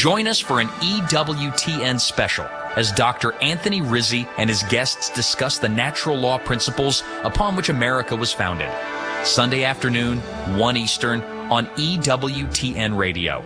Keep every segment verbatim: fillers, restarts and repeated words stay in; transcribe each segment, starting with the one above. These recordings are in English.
Join us for an E W T N special as Doctor Anthony Rizzi and his guests discuss the natural law principles upon which America was founded. Sunday afternoon, one Eastern, on E W T N Radio.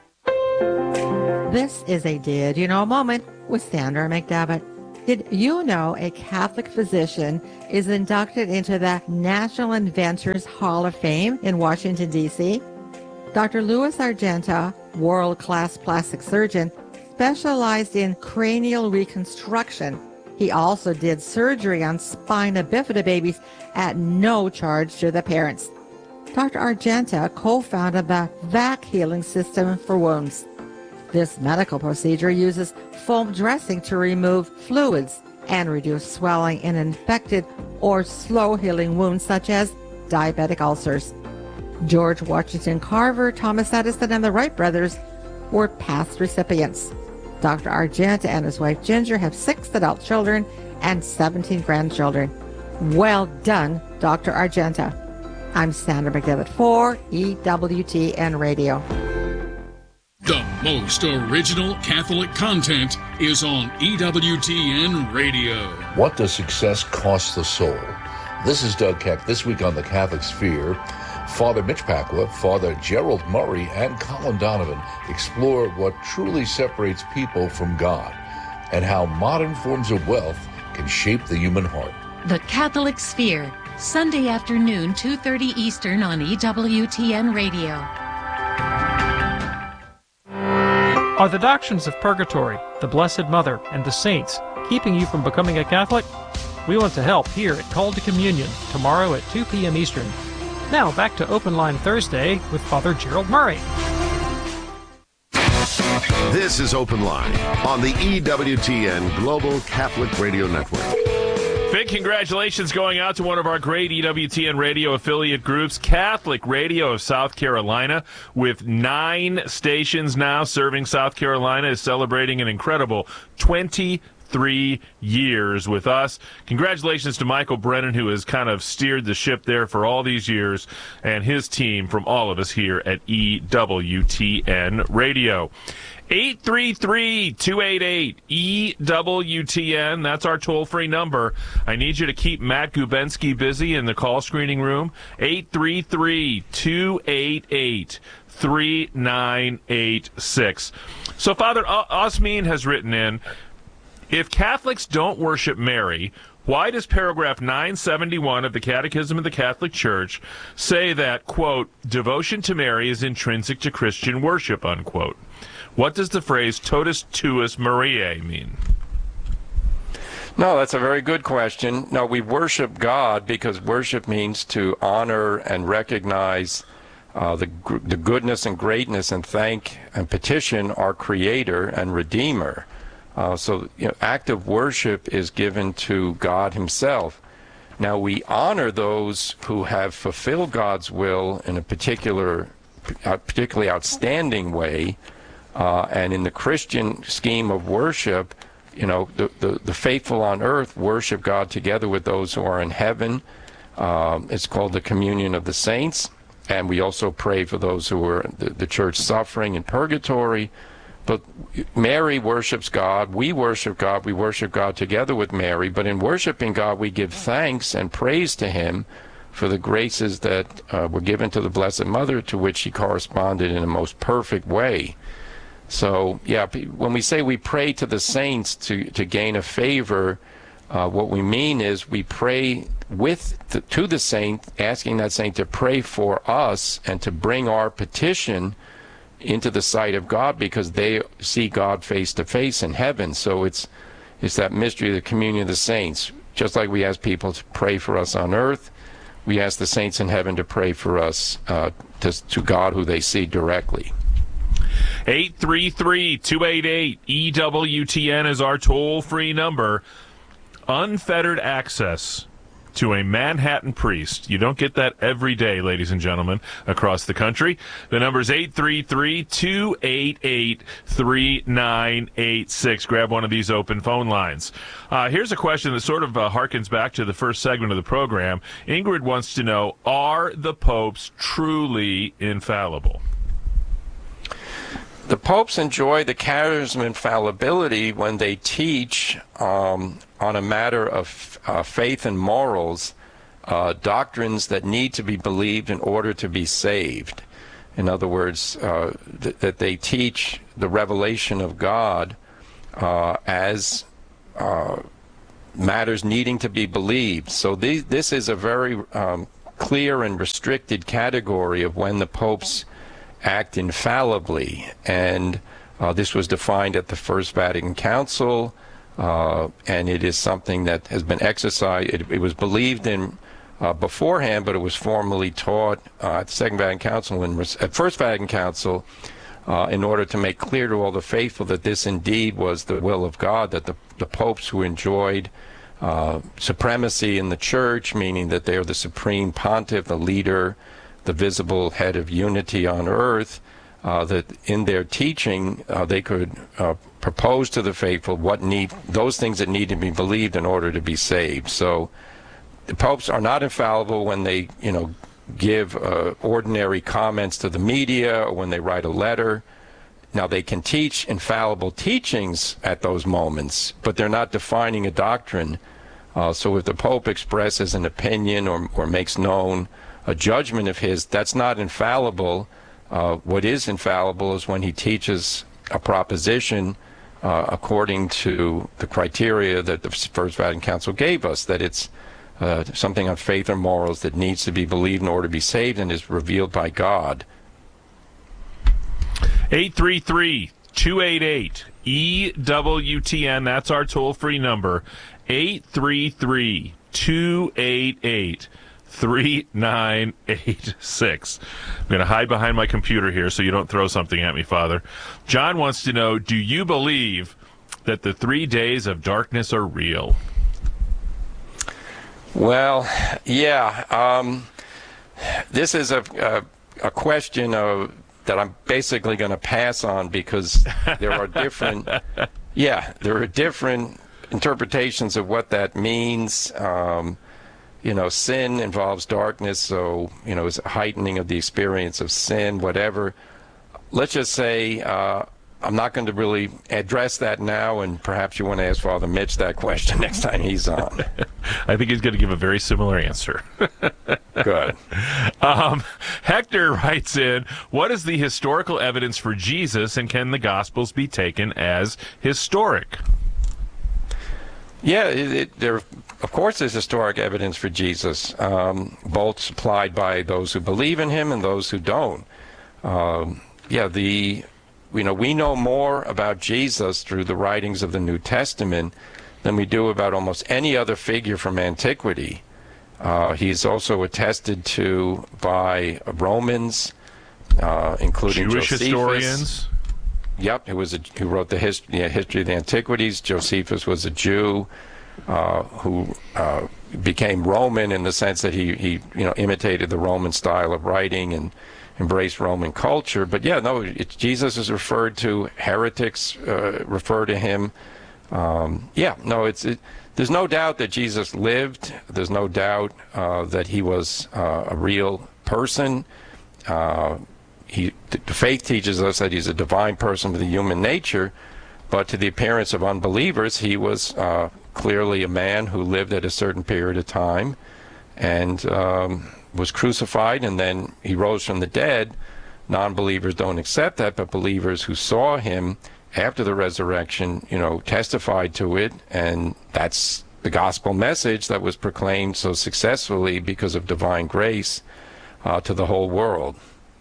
This is a Did You Know moment with Sandra McDevitt. Did you know a Catholic physician is inducted into the National Inventors Hall of Fame in Washington, D C? Doctor Louis Argenta, world-class plastic surgeon, specialized in cranial reconstruction. He also did surgery on spina bifida babies at no charge to the parents. Doctor Argenta co-founded the V A C healing system for wounds. This medical procedure uses foam dressing to remove fluids and reduce swelling in infected or slow-healing wounds such as diabetic ulcers. George Washington Carver, Thomas Edison, and the Wright brothers were past recipients. Doctor Argenta and his wife Ginger have six adult children and seventeen grandchildren. Well done, Doctor Argenta. I'm Sandra McDevitt for E W T N Radio. The most original Catholic content is on E W T N Radio. What does success cost the soul? This is Doug Keck. This week on the Catholic Sphere, Father Mitch Pacwa, Father Gerald Murray, and Colin Donovan explore what truly separates people from God and how modern forms of wealth can shape the human heart. The Catholic Sphere, Sunday afternoon, two thirty Eastern on E W T N Radio. Are the doctrines of purgatory, the Blessed Mother, and the saints keeping you from becoming a Catholic? We want to help here at Call to Communion tomorrow at two p.m. Eastern. Now back to Open Line Thursday with Father Gerald Murray. This is Open Line on the E W T N Global Catholic Radio Network. Big congratulations going out to one of our great E W T N radio affiliate groups, Catholic Radio of South Carolina, with nine stations now serving South Carolina, is celebrating an incredible twenty-three years with us. Congratulations to Michael Brennan, who has kind of steered the ship there for all these years, and his team from all of us here at E W T N Radio. eight three three, two eight eight, E W T N. That's our toll-free number. I need you to keep Matt Gubensky busy in the call screening room. eight three three, two eight eight, three nine eight six. So Father Osmin has written in, if Catholics don't worship Mary, why does paragraph nine seventy-one of the Catechism of the Catholic Church say that, quote, devotion to Mary is intrinsic to Christian worship, unquote? What does the phrase totus tuus Mariae mean? No, that's a very good question. No, we worship God because worship means to honor and recognize uh, the, the goodness and greatness and thank and petition our Creator and Redeemer. Uh, so you know, active worship is given to God Himself. Now, we honor those who have fulfilled God's will in a particular, particularly outstanding way. Uh, and in the Christian scheme of worship, you know, the, the, the faithful on earth worship God together with those who are in heaven. Um, it's called the communion of the saints. And we also pray for those who are the, the church suffering in purgatory. But Mary worships God. We worship God. We worship God together with Mary. But in worshiping God, we give thanks and praise to Him for the graces that uh, were given to the Blessed Mother, to which she corresponded in a most perfect way. So, yeah, when we say we pray to the saints to, to gain a favor, uh, what we mean is we pray with the, to the saint, asking that saint to pray for us and to bring our petition into the sight of God, because they see God face to face in heaven. So it's it's that mystery of the communion of the saints. Just like we ask people to pray for us on earth, we ask the saints in heaven to pray for us uh, to, to God who they see directly. eight three three, two eight eight, E W T N is our toll-free number. Unfettered access to a Manhattan priest. You don't get that every day, ladies and gentlemen, across the country. The number is eight three three, two eight eight, three nine eight six. Grab one of these open phone lines. Uh, here's a question that sort of uh, harkens back to the first segment of the program. Ingrid wants to know, are the popes truly infallible? The, popes enjoy the charism infallibility when they teach um, on a matter of uh, faith and morals, uh, doctrines that need to be believed in order to be saved. In other words, uh, th- that they teach the revelation of God uh, as uh, matters needing to be believed. So these, this is a very um, clear and restricted category of when the popes act infallibly, and uh, this was defined at the First Vatican Council, uh, and it is something that has been exercised. It, it was believed in uh, beforehand, but it was formally taught uh, at the Second Vatican Council and at First Vatican Council uh, in order to make clear to all the faithful that this indeed was the will of God, that the, the popes who enjoyed uh, supremacy in the Church, meaning that they are the supreme pontiff, the leader, the visible head of unity on earth, uh, that in their teaching uh, they could uh, propose to the faithful what need those things that need to be believed in order to be saved. So the popes are not infallible when they, you know, give uh, ordinary comments to the media or when they write a letter. Now, they can teach infallible teachings at those moments, but they're not defining a doctrine. Uh, so if the Pope expresses an opinion or, or makes known a judgment of his, that's not infallible. Uh, what is infallible is when he teaches a proposition uh, according to the criteria that the First Vatican Council gave us, that it's uh, something on faith or morals that needs to be believed in order to be saved and is revealed by God. eight three three, two eight eight, E W T N, that's our toll-free number, eight three three, two eight eight, three nine eight six. I'm going to hide behind my computer here so you don't throw something at me, Father. John wants to know, do you believe that the three days of darkness are real? Well, yeah. Um, this is a, a, a question of, that I'm basically going to pass on because there are different, yeah, there are different interpretations of what that means. Um, You know, sin involves darkness, so, you know, it's a heightening of the experience of sin, whatever. Let's just say uh, I'm not going to really address that now, and perhaps you want to ask Father Mitch that question next time he's on. I think he's going to give a very similar answer. Good. Um, Hector writes in, what is the historical evidence for Jesus, and can the Gospels be taken as historic? Yeah, it, it, there, of course there's historic evidence for Jesus, um, both supplied by those who believe in him and those who don't. Um, yeah, the, you know, we know more about Jesus through the writings of the New Testament than we do about almost any other figure from antiquity. Uh, he's also attested to by Romans, uh, including Jewish Josephus. historians. Yep, who was a, who wrote the history, yeah, history of the Antiquities. Josephus was a Jew uh, who uh, became Roman in the sense that he, he you know imitated the Roman style of writing and embraced Roman culture. But yeah, no, it, Jesus is referred to. Heretics uh, refer to him. Um, yeah, no, it's it, there's no doubt that Jesus lived. There's no doubt uh, that he was uh, a real person. Uh, He, the faith teaches us that he's a divine person with a human nature, but to the appearance of unbelievers, he was uh, clearly a man who lived at a certain period of time and um, was crucified, and then he rose from the dead. Non-believers don't accept that, but believers who saw him after the resurrection, you know, testified to it, and that's the gospel message that was proclaimed so successfully because of divine grace uh, to the whole world.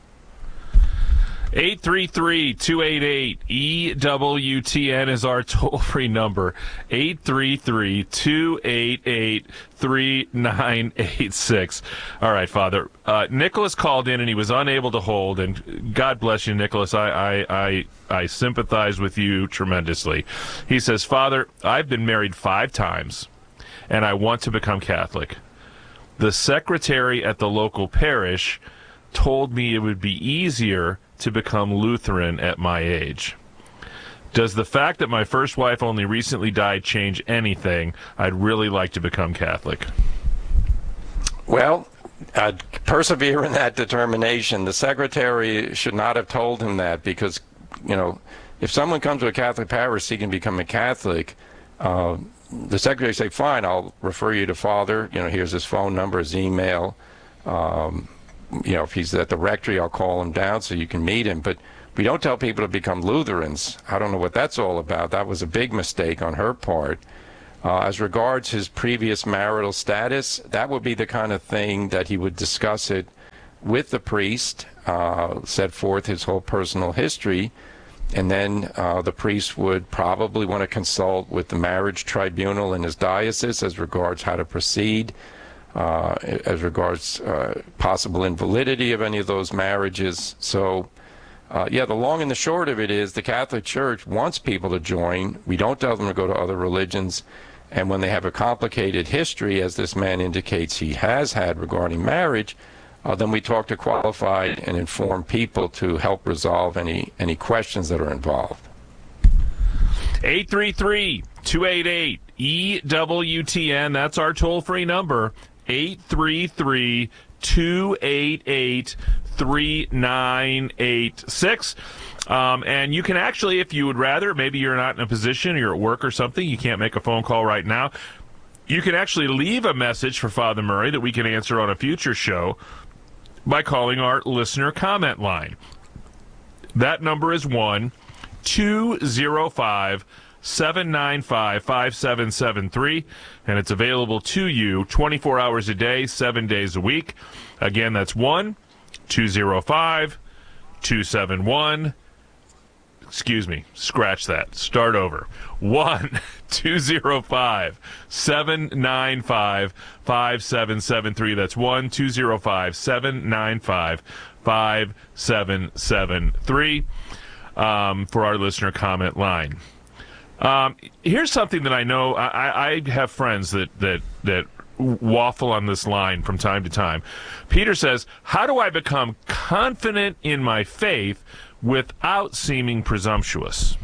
eight three three, two eight eight, E W T N is our toll-free number. eight three three, two eight eight, three nine eight six. All right, Father. Uh, Nicholas called in and he was unable to hold, and God bless you, Nicholas. I, I, I, I sympathize with you tremendously. He says, Father, I've been married five times, and I want to become Catholic. The secretary at the local parish told me it would be easier to become Lutheran at my age. Does the fact that my first wife only recently died change anything? I'd really like to become Catholic. Well, I'd persevere in that determination. The secretary should not have told him that because you know, if someone comes to a Catholic parish seeking to become a Catholic, uh, the secretary say, fine, I'll refer you to Father. You know, here's his phone number, his email. Um, you know, if he's at the rectory, I'll call him down so you can meet him. But we don't tell people to become Lutherans. I don't know what that's all about. That was a big mistake on her part. Uh, as regards his previous marital status, that would be the kind of thing that he would discuss it with the priest, uh, set forth his whole personal history, and then uh, the priest would probably want to consult with the marriage tribunal in his diocese as regards how to proceed, uh, as regards uh, possible invalidity of any of those marriages. So, uh, yeah, the long and the short of it is the Catholic Church wants people to join. We don't tell them to go to other religions. And when they have a complicated history, as this man indicates he has had regarding marriage, Uh, then we talk to qualified and informed people to help resolve any, any questions that are involved. eight three three, two eight eight, E W T N. That's our toll-free number, eight three three, two eight eight, three nine eight six. Um, and you can actually, if you would rather, maybe you're not in a position, you're at work or something, you can't make a phone call right now, you can actually leave a message for Father Murray that we can answer on a future show by calling our listener comment line. That number is one two zero five, seven nine five, five seven seven three, and it's available to you twenty-four hours a day, seven days a week. Again, that's one two zero five, two seven one, excuse me, scratch that, start over. one two zero five, seven nine five, five seven seven three. That's one two zero five, seven nine five, five seven seven three um, for our listener comment line. Um, here's something that I know. I, I have friends that, that, that waffle on this line from time to time. Peter says, how do I become confident in my faith without seeming presumptuous?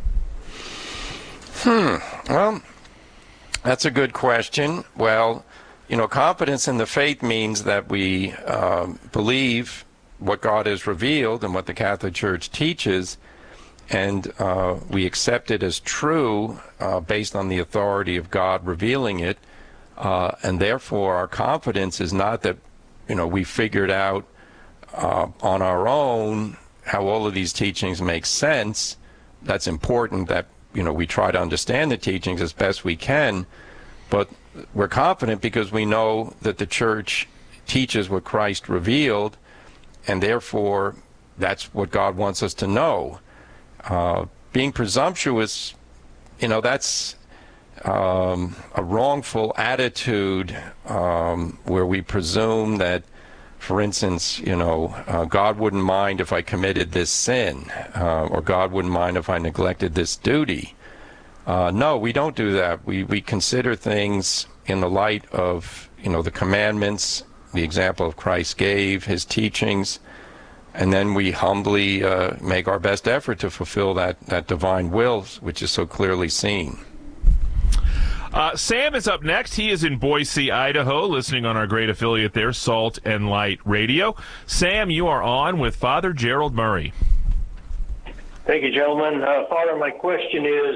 Hmm. Well, that's a good question. Well, you know, confidence in the faith means that we um, believe what God has revealed and what the Catholic Church teaches, and uh, we accept it as true uh, based on the authority of God revealing it, uh, and therefore our confidence is not that, you know, we figured out uh, on our own how all of these teachings make sense. That's important that, you know, we try to understand the teachings as best we can, but we're confident because we know that the Church teaches what Christ revealed, and therefore that's what God wants us to know. Uh, being presumptuous, you know, that's um, a wrongful attitude um, where we presume that, for instance, you know, uh, God wouldn't mind if I committed this sin, uh, or God wouldn't mind if I neglected this duty. Uh, no, we don't do that. We we consider things in the light of, you know, the commandments, the example of Christ gave, his teachings, and then we humbly uh, make our best effort to fulfill that, that divine will, which is so clearly seen. Uh, Sam is up next. He is in Boise, Idaho, listening on our great affiliate there, Salt and Light Radio. Sam, you are on with Father Gerald Murray. Thank you, gentlemen. Uh, Father, my question is,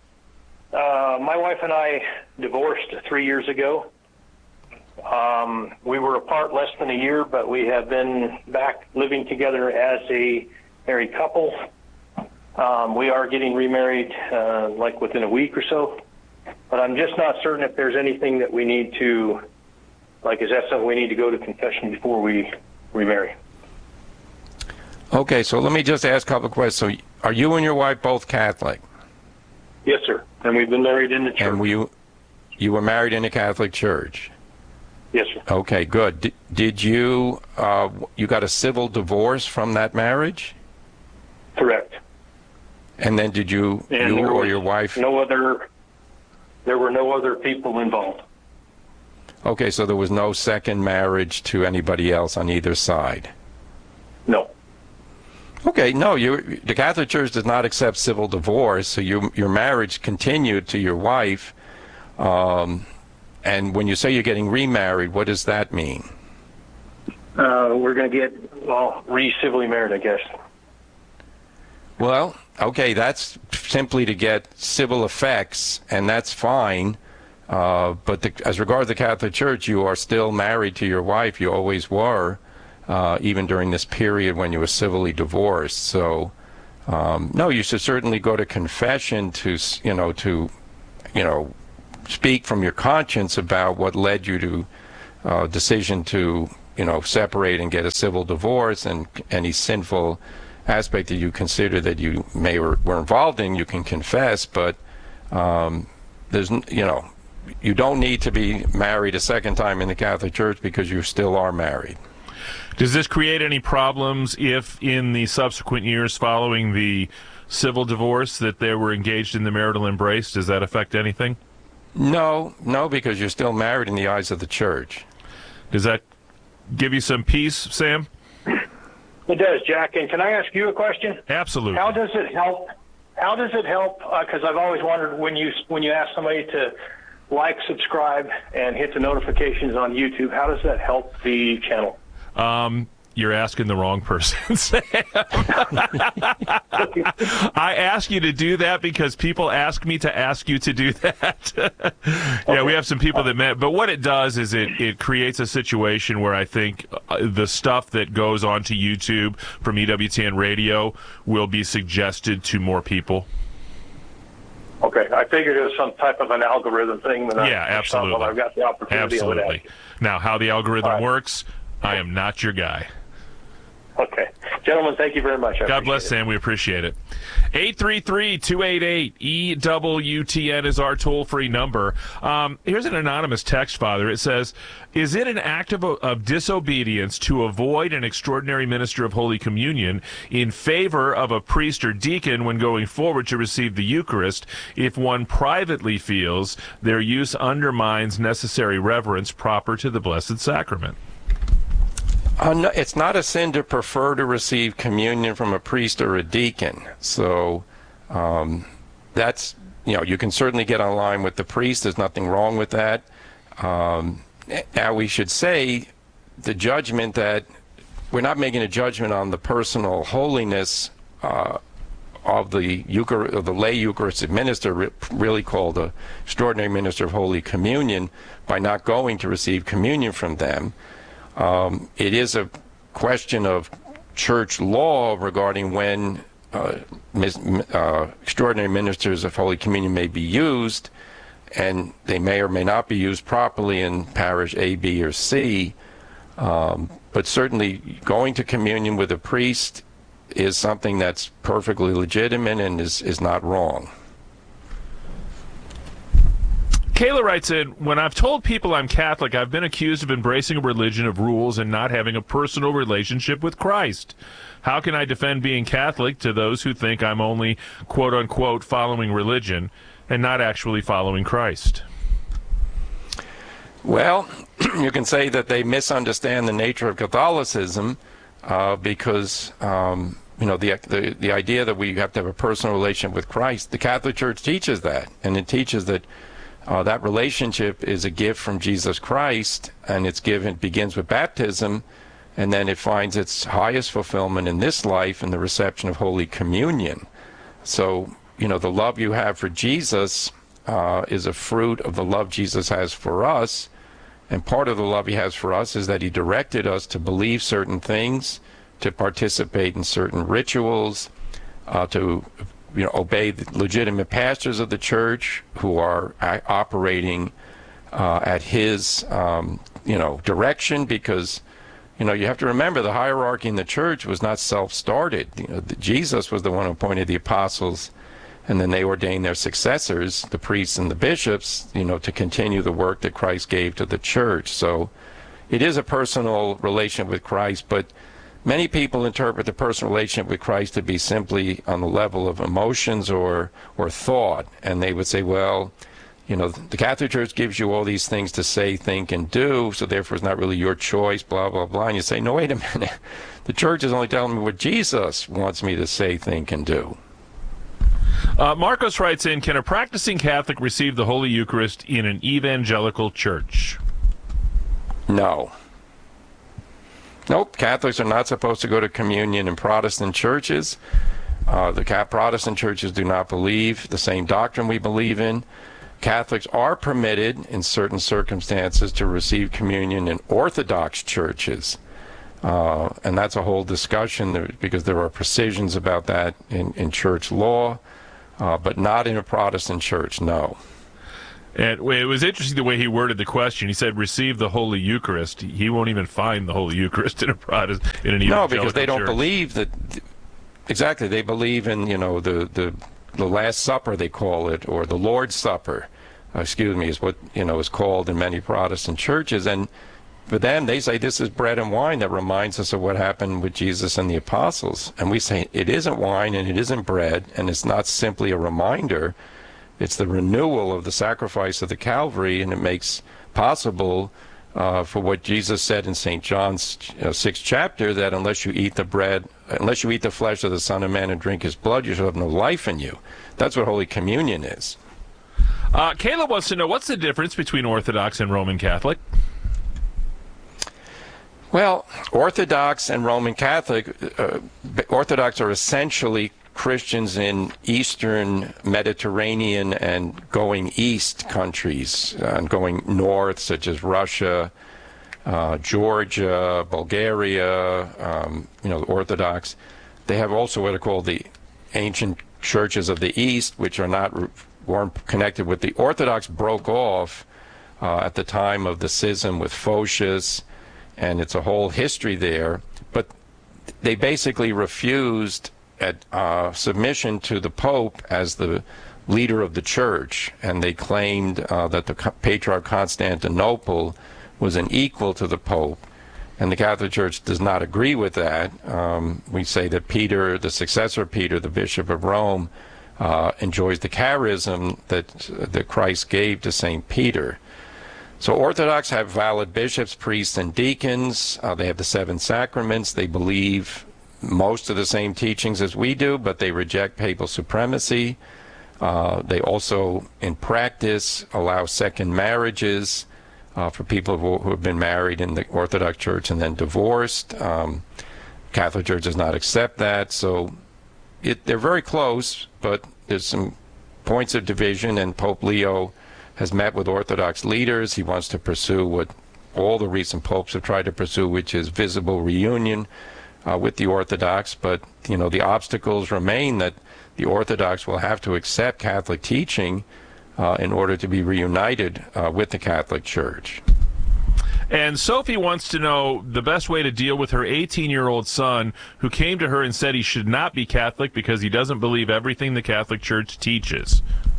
uh, my wife and I divorced three years ago. Um, we were apart less than a year, but we have been back living together as a married couple. Um, we are getting remarried uh, like within a week or so. But I'm just not certain if there's anything that we need to, like, is that something we need to go to confession before we remarry? Okay, so let me just ask a couple of questions. So are you and your wife both Catholic? Yes, sir. And we've been married in the church. And were you, you were married in a Catholic church? Yes, sir. Okay, good. D- did you, uh, you got a civil divorce from that marriage? Correct. And then did you, and you or your wife? No other... There were no other people involved. Okay, so there was no second marriage to anybody else on either side? No. Okay, no, you, the Catholic Church does not accept civil divorce, so you, your marriage continued to your wife. Um, and when you say you're getting remarried, what does that mean? Uh, we're going to get, well, re-civilly married, I guess. Well, okay, that's simply to get civil effects, and that's fine. Uh, but the, as regards the Catholic Church, you are still married to your wife. You always were, uh, even during this period when you were civilly divorced. So, um, no, you should certainly go to confession to, you know, to, you know, speak from your conscience about what led you to uh, decision to, you know, separate and get a civil divorce, and any sinful aspect that you consider that you may or were involved in, you can confess. But um, there's, you know, you don't need to be married a second time in the Catholic Church because you still are married. Does this create any problems if in the subsequent years following the civil divorce that they were engaged in the marital embrace? Does that affect anything? No, no, because you're still married in the eyes of the Church. Does that give you some peace, Sam? It does, Jack. And can I ask you a question? Absolutely. How does it help? How does it help? Because uh, I've always wondered when you when you ask somebody to like, subscribe, and hit the notifications on YouTube, how does that help the channel? Um, you're asking the wrong person, Sam. I ask you to do that because people ask me to ask you to do that. Yeah, okay. We have some people that met, but what it does is it, it creates a situation where I think the stuff that goes onto YouTube from E W T N Radio will be suggested to more people. Okay, I figured it was some type of an algorithm thing. That yeah, I, absolutely. I've got the opportunity. Absolutely. Now, how the algorithm right. works, I am not your guy. Okay. Gentlemen, thank you very much. I God bless, it. Sam. We appreciate it. eight three three, two eight eight, E W T N is our toll-free number. Um, here's an anonymous text, Father. It says, is it an act of, of disobedience to avoid an extraordinary minister of Holy Communion in favor of a priest or deacon when going forward to receive the Eucharist if one privately feels their use undermines necessary reverence proper to the Blessed Sacrament? Uh, no, it's not a sin to prefer to receive communion from a priest or a deacon. So um, that's, you know, you can certainly get online with the priest. There's nothing wrong with that. Um, now, we should say the judgment that we're not making a judgment on the personal holiness uh, of the Euchar- of the lay Eucharistic minister, re- really called the extraordinary minister of Holy Communion, by not going to receive communion from them. Um, it is a question of church law regarding when uh, mis- uh, extraordinary ministers of Holy Communion may be used, and they may or may not be used properly in parish A, B, or C. Um, but certainly going to communion with a priest is something that's perfectly legitimate and is, is not wrong. Kayla writes in, when I've told people I'm Catholic, I've been accused of embracing a religion of rules and not having a personal relationship with Christ. How can I defend being Catholic to those who think I'm only, quote-unquote, following religion and not actually following Christ? Well, you can say that they misunderstand the nature of Catholicism uh, because, um, you know, the, the, the idea that we have to have a personal relationship with Christ, the Catholic Church teaches that, and it teaches that Uh, that relationship is a gift from Jesus Christ, and it's given begins with baptism, and then it finds its highest fulfillment in this life in the reception of Holy Communion. So, you know, the love you have for Jesus uh, is a fruit of the love Jesus has for us, and part of the love he has for us is that he directed us to believe certain things, to participate in certain rituals, uh, to you know, obey the legitimate pastors of the church who are a- operating uh, at his, um, you know, direction. Because, you know, you have to remember the hierarchy in the church was not self-started. You know, the, Jesus was the one who appointed the apostles, and then they ordained their successors, the priests and the bishops, you know, to continue the work that Christ gave to the church. So it is a personal relation with Christ, but many people interpret the personal relationship with Christ to be simply on the level of emotions or or thought, and they would say, well, you know, the Catholic Church gives you all these things to say, think, and do, so therefore it's not really your choice, blah, blah, blah. And you say, no, wait a minute. The Church is only telling me what Jesus wants me to say, think, and do. Uh, Marcos writes in, can a practicing Catholic receive the Holy Eucharist in an evangelical church? No. Nope, Catholics are not supposed to go to communion in Protestant churches. Uh, the Protestant churches do not believe the same doctrine we believe in. Catholics are permitted in certain circumstances to receive communion in Orthodox churches. Uh, and that's a whole discussion there, because there are precisions about that in, in church law, uh, but not in a Protestant church, no. And it was interesting the way he worded the question. He said, receive the Holy Eucharist. He won't even find the Holy Eucharist in a Protestant, in an evangelical No, because they don't church. believe that, exactly, they believe in, you know, the, the, the Last Supper, they call it, or the Lord's Supper, uh, excuse me, is what, you know, is called in many Protestant churches. And for them, they say this is bread and wine that reminds us of what happened with Jesus and the apostles. And we say it isn't wine and it isn't bread, and it's not simply a reminder. It's the renewal of the sacrifice of the Calvary, and it makes possible uh, for what Jesus said in Saint John's uh, sixth chapter, that unless you eat the bread, unless you eat the flesh of the Son of Man and drink his blood, you shall have no life in you. That's what Holy Communion is. Uh, Caleb wants to know, what's the difference between Orthodox and Roman Catholic? Well, Orthodox and Roman Catholic, uh, Orthodox are essentially Christians in Eastern Mediterranean and going east countries, uh, and going north, such as Russia, uh, Georgia, Bulgaria, um, you know, the Orthodox. They have also what are called the ancient churches of the East, which are not weren't connected with the Orthodox. Broke off uh, at the time of the schism with Photius, and it's a whole history there. But they basically refused at uh, submission to the Pope as the leader of the church, and they claimed uh, that the Patriarch Constantinople was an equal to the Pope, and the Catholic Church does not agree with that. Um, we say that Peter, the successor of Peter, the Bishop of Rome, uh, enjoys the charism that, that Christ gave to Saint Peter. So Orthodox have valid bishops, priests, and deacons. Uh, they have the seven sacraments. They believe most of the same teachings as we do, but they reject papal supremacy. Uh, they also, in practice, allow second marriages uh, for people who, who have been married in the Orthodox Church and then divorced. Um, Catholic Church does not accept that. So it, they're very close, but there's some points of division, and Pope Leo has met with Orthodox leaders. He wants to pursue what all the recent popes have tried to pursue, which is visible reunion Uh, with the Orthodox. But, you know, the obstacles remain that the Orthodox will have to accept Catholic teaching uh, in order to be reunited uh, with the Catholic Church. And Sophie wants to know the best way to deal with her eighteen-year-old son who came to her and said he should not be Catholic because he doesn't believe everything the Catholic Church teaches.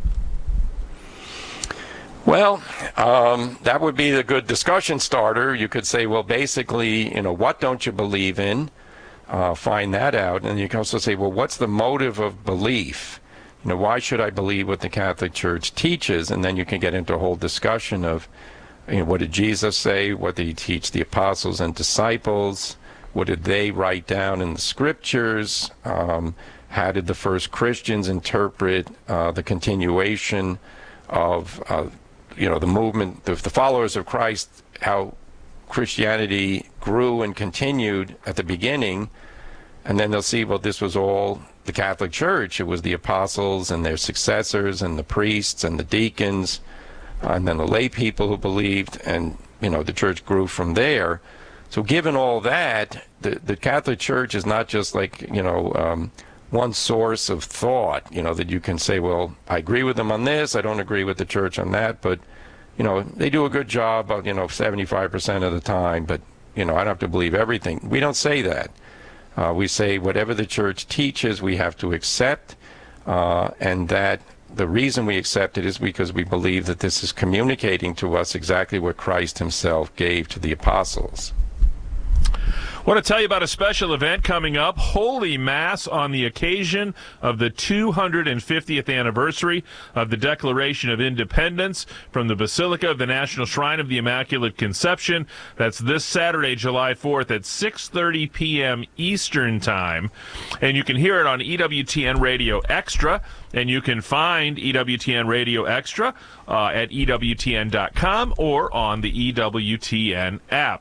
Well, um, that would be a good discussion starter. You could say, well, basically, you know, what don't you believe in? Uh, find that out. And you can also say, well, what's the motive of belief? You know, why should I believe what the Catholic Church teaches? And then you can get into a whole discussion of, you know, what did Jesus say? What did he teach the apostles and disciples? What did they write down in the scriptures? Um, how did the first Christians interpret uh, the continuation of, uh, you know, the movement, the, the followers of Christ, how Christianity grew and continued at the beginning? And then they'll see, well, this was all the Catholic Church. It was the apostles and their successors and the priests and the deacons and then the lay people who believed, and, you know, the church grew from there. So given all that, the, the Catholic Church is not just like, you know, um, one source of thought, you know, that you can say, well, I agree with them on this, I don't agree with the church on that, but, you know, they do a good job, of, you know, seventy-five percent of the time, but, you know, I don't have to believe everything. We don't say that. Uh, we say whatever the church teaches, we have to accept, uh, and that the reason we accept it is because we believe that this is communicating to us exactly what Christ himself gave to the apostles. I want to tell you about a special event coming up, Holy Mass on the occasion of the two hundred fiftieth anniversary of the Declaration of Independence from the Basilica of the National Shrine of the Immaculate Conception. That's this Saturday, July fourth at six thirty p.m. Eastern Time. And you can hear it on E W T N Radio Extra, and you can find E W T N Radio Extra uh, at E W T N dot com or on the E W T N app.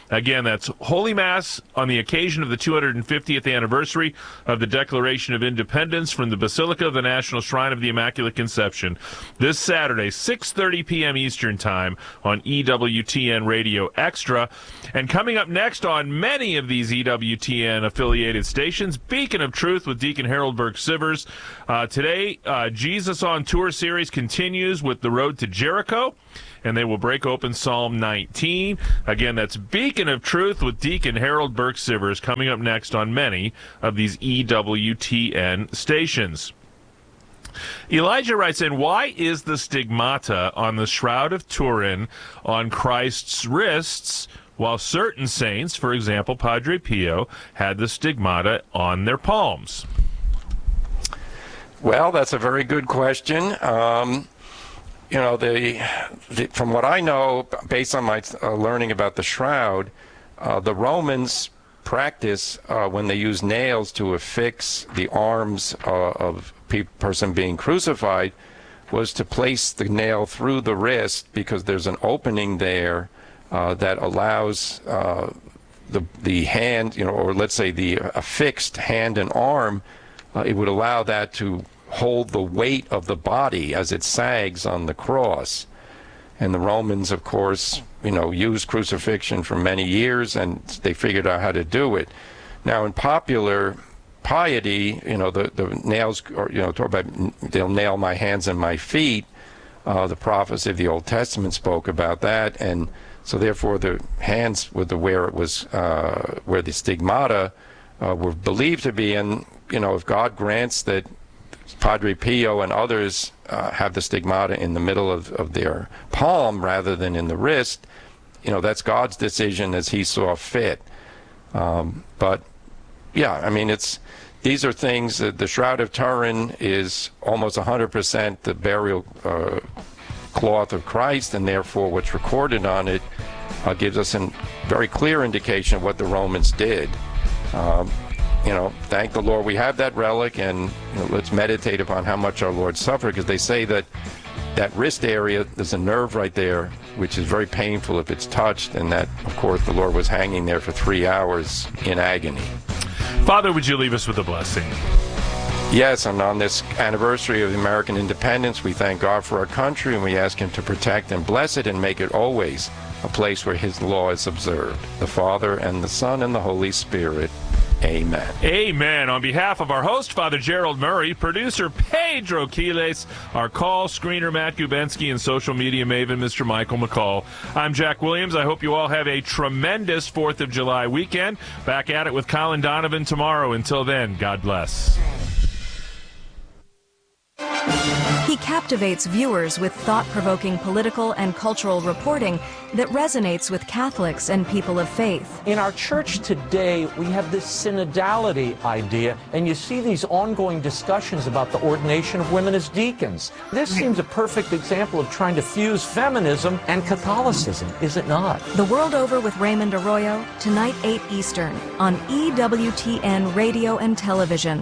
Again, that's Holy Mass on the occasion of the two hundred fiftieth anniversary of the Declaration of Independence from the Basilica of the National Shrine of the Immaculate Conception this Saturday, six thirty p.m. Eastern Time on E W T N Radio Extra. And coming up next on many of these E W T N affiliated stations, Beacon of Truth with Deacon Harold Burke-Sivers. Uh, today, uh, Jesus on Tour series continues with The Road to Jericho, and they will break open Psalm nineteen. Again, that's Beacon of Truth with Deacon Harold Burke-Sivers coming up next on many of these E W T N stations. Elijah writes in, why is the stigmata on the Shroud of Turin on Christ's wrists, while certain saints, for example, Padre Pio, had the stigmata on their palms? Well, that's a very good question. Um, you know, the, the from what I know, based on my uh, learning about the shroud, uh, the Romans practice uh, when they use nails to affix the arms uh, of a person being crucified was to place the nail through the wrist, because there's an opening there uh, that allows uh, the the hand, you know, or let's say the affixed hand and arm, uh, it would allow that to hold the weight of the body as it sags on the cross. And the Romans, of course, you know, used crucifixion for many years, and they figured out how to do it. Now, in popular piety, you know, the, the nails, or, you know, talk about they'll nail my hands and my feet. Uh, the prophecy of the Old Testament spoke about that, and so therefore the hands were the where it was, uh, where the stigmata uh, were believed to be. And you know, if God grants that Padre Pio and others uh, have the stigmata in the middle of, of their palm rather than in the wrist, you know, that's God's decision as he saw fit. Um, but yeah, I mean, it's these are things that the Shroud of Turin is almost one hundred percent the burial uh, cloth of Christ, and therefore what's recorded on it uh, gives us a very clear indication of what the Romans did. Um, You know, thank the Lord we have that relic, and you know, let's meditate upon how much our Lord suffered, because they say that that wrist area, there's a nerve right there, which is very painful if it's touched, and that, of course, the Lord was hanging there for three hours in agony. Father, would you leave us with a blessing? Yes, and on this anniversary of the American independence, we thank God for our country, and we ask him to protect and bless it and make it always a place where his law is observed. The Father, and the Son, and the Holy Spirit. Amen. Amen. On behalf of our host, Father Gerald Murray, producer Pedro Quiles, our call screener Matt Gubensky, and social media maven Mister Michael McCall, I'm Jack Williams. I hope you all have a tremendous fourth of July weekend. Back at it with Colin Donovan tomorrow. Until then, God bless. He captivates viewers with thought-provoking political and cultural reporting that resonates with Catholics and people of faith. In our church today, we have this synodality idea, and you see these ongoing discussions about the ordination of women as deacons. This seems a perfect example of trying to fuse feminism and Catholicism, is it not? The World Over with Raymond Arroyo, tonight eight Eastern, on E W T N Radio and Television.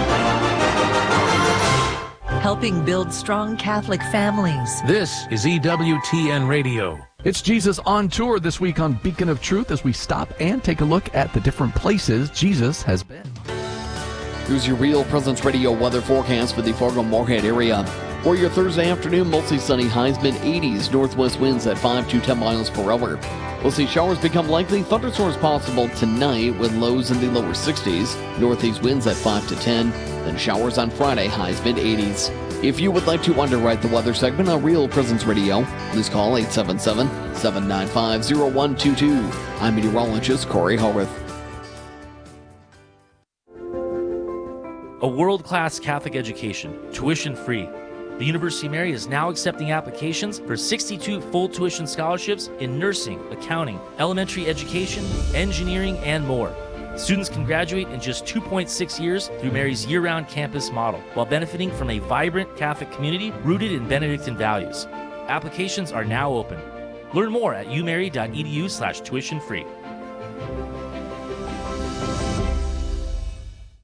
Helping build strong Catholic families. This is E W T N Radio. It's Jesus on Tour this week on Beacon of Truth, as we stop and take a look at the different places Jesus has been. Here's your Real Presence Radio weather forecast for the Fargo-Moorhead area. For your Thursday afternoon, mostly sunny, highs mid eighties, northwest winds at five to ten miles per hour. We'll see showers become likely, thunderstorms possible tonight with lows in the lower sixties, northeast winds at five to ten, then showers on Friday, highs mid eighties. If you would like to underwrite the weather segment on Real Presence Radio, please call eight seven seven, seven nine five, zero one two two. I'm meteorologist Corey Howarth. A world-class Catholic education, tuition-free. The University of Mary is now accepting applications for sixty-two full tuition scholarships in nursing, accounting, elementary education, engineering, and more. Students can graduate in just two point six years through Mary's year-round campus model, while benefiting from a vibrant Catholic community rooted in Benedictine values. Applications are now open. Learn more at u mary dot e d u slash tuition free.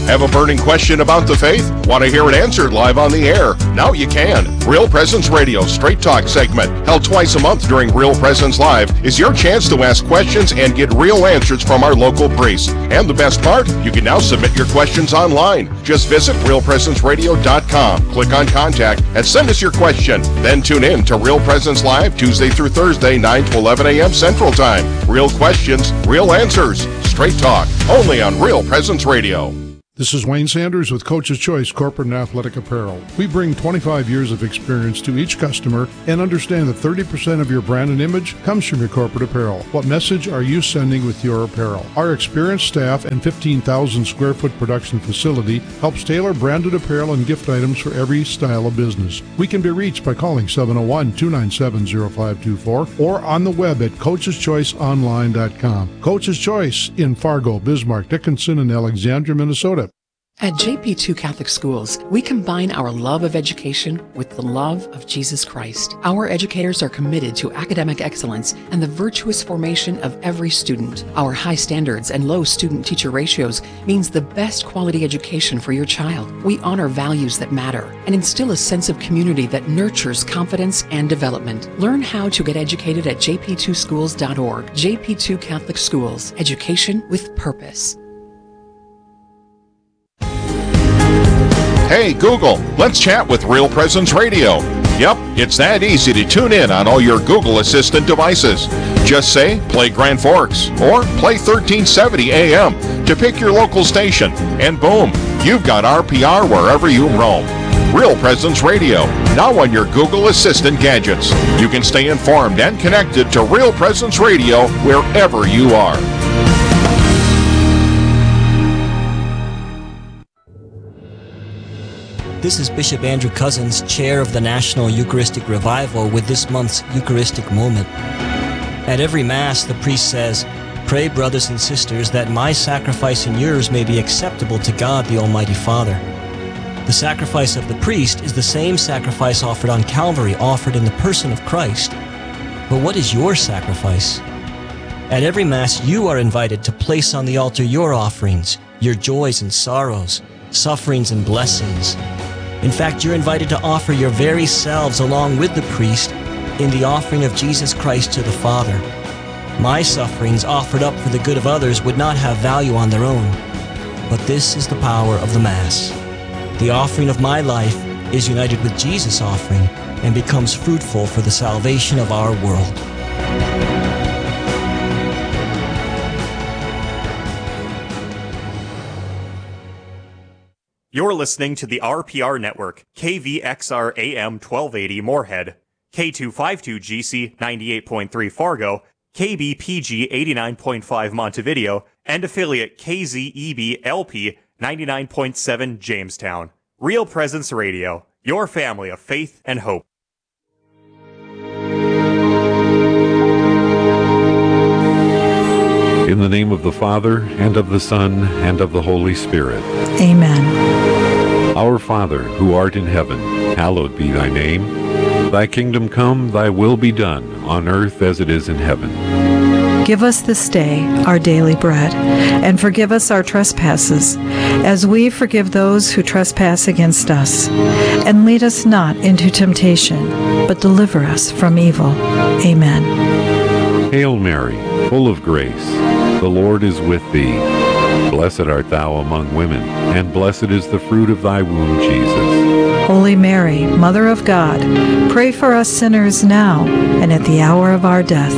Have a burning question about the faith? Want to hear it answered live on the air? Now you can. Real Presence Radio Straight Talk segment, held twice a month during Real Presence Live, is your chance to ask questions and get real answers from our local priests. And the best part, you can now submit your questions online. Just visit real presence radio dot com, click on Contact, and send us your question. Then tune in to Real Presence Live Tuesday through Thursday, nine to eleven a.m. Central Time. Real questions, real answers. Straight Talk, only on Real Presence Radio. This is Wayne Sanders with Coach's Choice Corporate and Athletic Apparel. We bring twenty-five years of experience to each customer and understand that thirty percent of your brand and image comes from your corporate apparel. What message are you sending with your apparel? Our experienced staff and fifteen thousand square foot production facility helps tailor branded apparel and gift items for every style of business. We can be reached by calling seven oh one, two nine seven, oh five two four or on the web at coaches choice online dot com. Coach's Choice in Fargo, Bismarck, Dickinson, and Alexandria, Minnesota. At J P two Catholic Schools, we combine our love of education with the love of Jesus Christ. Our educators are committed to academic excellence and the virtuous formation of every student. Our high standards and low student-teacher ratios means the best quality education for your child. We honor values that matter and instill a sense of community that nurtures confidence and development. Learn how to get educated at j p two schools dot org. J P two Catholic Schools, education with purpose. Hey Google, let's chat with Real Presence Radio. Yep, it's that easy to tune in on all your Google Assistant devices. Just say, play Grand Forks, or play thirteen seventy A M to pick your local station, and boom, you've got R P R wherever you roam. Real Presence Radio, now on your Google Assistant gadgets. You can stay informed and connected to Real Presence Radio wherever you are. This is Bishop Andrew Cousins, Chair of the National Eucharistic Revival, with this month's Eucharistic Moment. At every Mass, the priest says, "Pray, brothers and sisters, that my sacrifice and yours may be acceptable to God the Almighty Father." The sacrifice of the priest is the same sacrifice offered on Calvary, offered in the person of Christ. But what is your sacrifice? At every Mass, you are invited to place on the altar your offerings, your joys and sorrows, sufferings and blessings. In fact, you're invited to offer your very selves along with the priest in the offering of Jesus Christ to the Father. My sufferings offered up for the good of others would not have value on their own, but this is the power of the Mass. The offering of my life is united with Jesus' offering and becomes fruitful for the salvation of our world. You're listening to the R P R Network, K V X R A M twelve eighty Moorhead, K two fifty-two G C ninety-eight point three Fargo, K B P G eighty-nine point five Montevideo, and affiliate K Z E B L P ninety-nine point seven Jamestown. Real Presence Radio, your family of faith and hope. In the name of the Father, and of the Son, and of the Holy Spirit. Amen. Our Father, who art in heaven, hallowed be thy name. Thy kingdom come, thy will be done, on earth as it is in heaven. Give us this day our daily bread, and forgive us our trespasses, as we forgive those who trespass against us. And lead us not into temptation, but deliver us from evil. Amen. Hail Mary, full of grace, the Lord is with thee. Blessed art thou among women, and blessed is the fruit of thy womb, Jesus. Holy Mary, Mother of God, pray for us sinners now and at the hour of our death.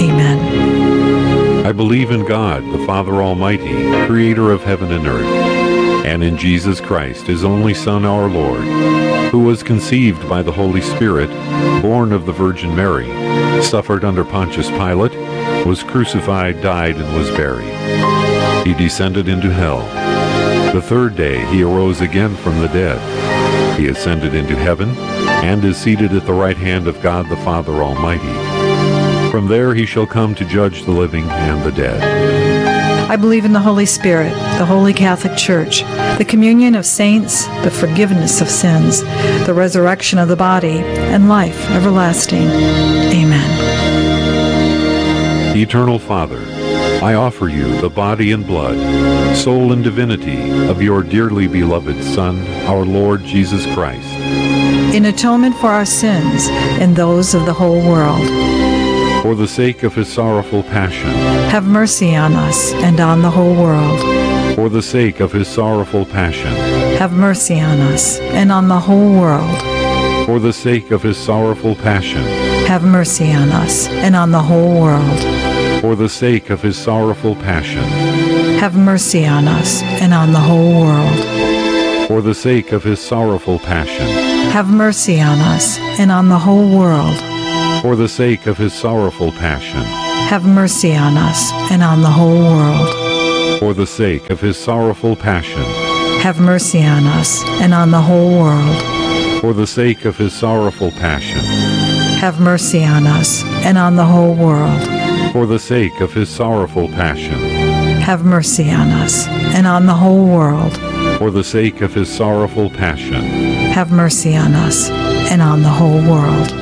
Amen. I believe in God, the Father Almighty, creator of heaven and earth, and in Jesus Christ, his only Son, our Lord, who was conceived by the Holy Spirit, born of the Virgin Mary, suffered under Pontius Pilate, was crucified, died, and was buried. He descended into hell. The third day he arose again from the dead. He ascended into heaven, and is seated at the right hand of God the Father Almighty. From there he shall come to judge the living and the dead. I believe in the Holy Spirit, the Holy Catholic Church, the communion of saints, the forgiveness of sins, the resurrection of the body, and life everlasting. Amen. Eternal Father, I offer you the body and blood, soul and divinity of your dearly beloved Son, our Lord Jesus Christ, in atonement for our sins and those of the whole world. For the sake of his sorrowful passion, have mercy on us and on the whole world. For the sake of his sorrowful passion, have mercy on us and on the whole world. For the sake of his sorrowful passion, have mercy on us and on the whole world. For the sake of his sorrowful passion, have mercy on us and on the whole world. For the sake of his sorrowful passion, have mercy on us and on the whole world. For the sake of his sorrowful passion, have mercy on us and on the whole world. For the sake of his sorrowful passion, have mercy on us and on the whole world. For the sake of his sorrowful passion, have mercy on us and on the whole world. For the sake of his sorrowful passion, have mercy on us and on the whole world. For the sake of his sorrowful passion, have mercy on us and on the whole world.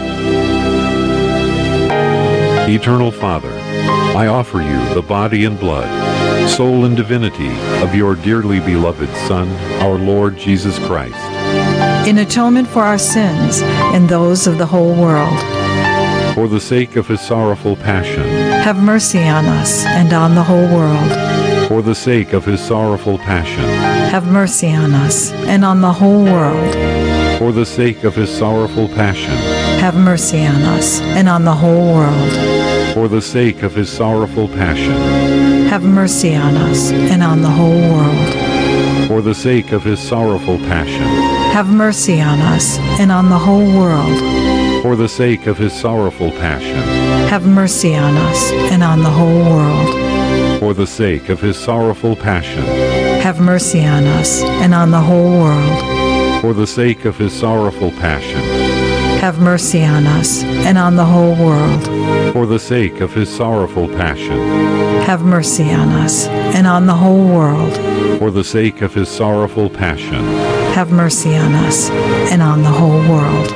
Eternal Father, I offer you the body and blood, soul and divinity of your dearly beloved Son, our Lord Jesus Christ, in atonement for our sins and those of the whole world. For the sake of his sorrowful passion, have mercy on us and on the whole world. For the sake of his sorrowful passion, have mercy on us and on the whole world. For the sake of his sorrowful passion, have mercy on us and on the whole world. For the sake of his sorrowful passion, have mercy on us and on the whole world. For the sake of his sorrowful passion, have mercy on us and on the whole world. For the sake of his sorrowful passion, have mercy on us and on the whole world. For the sake of his sorrowful passion, have mercy on us and on the whole world. For the sake of his sorrowful passion, have mercy on us and on the whole world. For the sake of his sorrowful passion, have mercy on us and on the whole world. For the sake of his sorrowful passion, have mercy on us and on the whole world.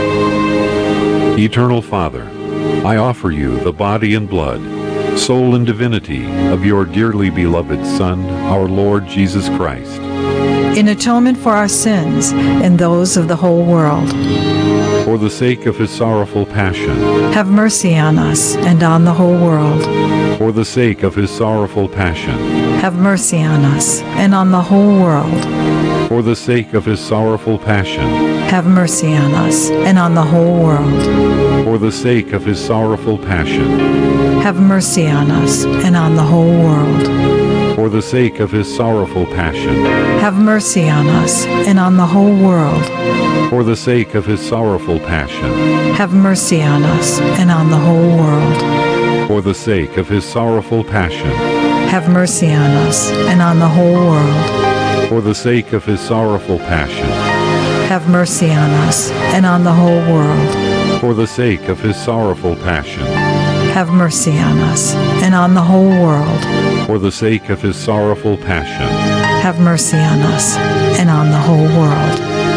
Eternal Father, I offer you the body and blood, soul and divinity of your dearly beloved Son, our Lord Jesus Christ, in atonement for our sins and those of the whole world. For the sake of his sorrowful passion, have mercy on us and on the whole world. For the sake of his sorrowful passion, have mercy on us and on the whole world. For the sake of his sorrowful passion, have mercy on us and on the whole world. For the sake of his sorrowful passion, have mercy on us and on the whole world. For the sake of his sorrowful passion, have mercy on us and on the whole world. For the sake of his sorrowful passion, have mercy on us and on the whole world. For the sake of his sorrowful passion, have mercy on us and on the whole world. For the sake of his sorrowful passion, have mercy on us and on the whole world. For the sake of his sorrowful passion, have mercy on us and on the whole world. For the sake of his sorrowful passion, have mercy on us and on the whole world.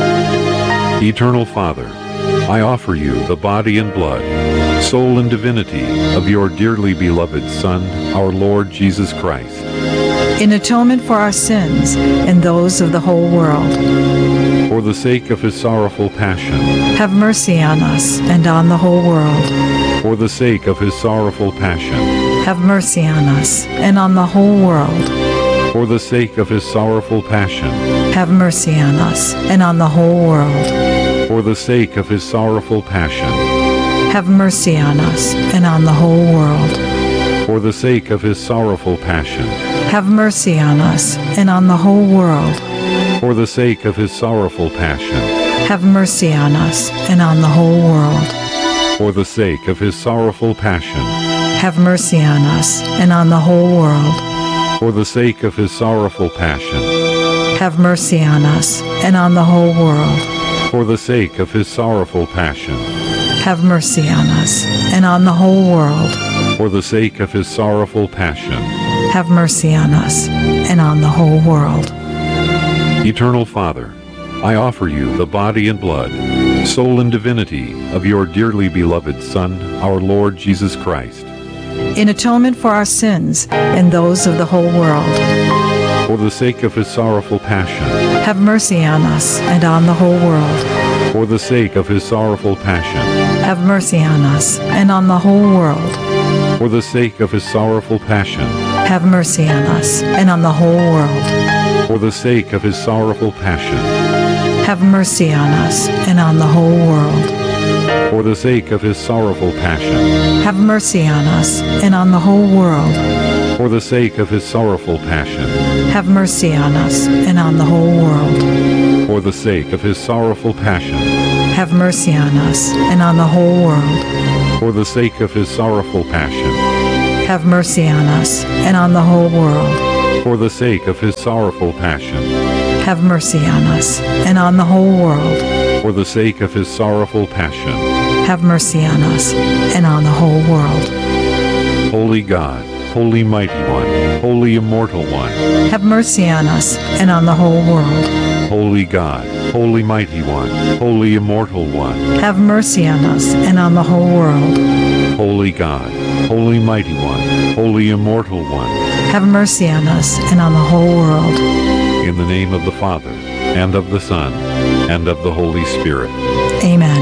Eternal Father, I offer you the body and blood, soul and divinity of your dearly beloved Son, our Lord Jesus Christ, in atonement for our sins and those of the whole world. For the sake of his sorrowful passion, have mercy on us and on the whole world. For the sake of his sorrowful passion, have mercy on us and on the whole world. For the sake of his sorrowful passion, have mercy on us and on the whole world. For the sake of his sorrowful passion, have mercy on us and on the whole world. For the sake of his sorrowful passion, have mercy on us and on the whole world. For the sake of his sorrowful passion, have mercy on us and on the whole world. For the sake of his sorrowful passion, have mercy on us and on the whole world. For the sake of his sorrowful passion, have mercy on us and on the whole world. For the sake of his sorrowful passion, have mercy on us and on the whole world. For the sake of his sorrowful passion, have mercy on us and on the whole world. Eternal Father, I offer you the body and blood, soul and divinity of your dearly beloved Son, our Lord Jesus Christ, in atonement for our sins and those of the whole world. For the sake of his sorrowful passion, Have mercy on us and on the whole world. for the sake of his sorrowful passion, Have mercy on us and on the whole world. for the sake of his sorrowful passion, Have mercy on us and on the whole world. for the sake of his sorrowful passion, Have mercy on us and on the whole world. for the sake of his sorrowful passion, Have mercy on us and on the whole world. for the sake of his sorrowful passion, Have mercy on us and on the whole world. for the sake of his sorrowful passion, Have mercy on us and on the whole world. for the sake of his sorrowful passion, Have mercy on us and on the whole world. for the sake of his sorrowful passion, Have mercy on us and on the whole world. for the sake of his sorrowful passion. Have mercy on us and on the whole world. Holy God, Holy Mighty One, Holy Immortal One, Have mercy on us and on the whole world. Holy God, Holy Mighty One, Holy Immortal One, Have mercy on us and on the whole world. Holy God, Holy Mighty One, Holy Immortal One, Have mercy on us and on the whole world. in the name of the Father, and of the Son, and of the Holy Spirit. Amen.